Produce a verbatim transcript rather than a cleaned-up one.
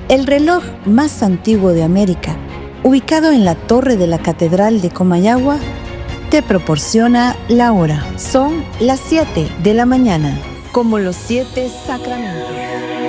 El reloj más antiguo de América, ubicado en la torre de la Catedral de Comayagua, te proporciona la hora. Son las siete de la mañana, como los siete sacramentos.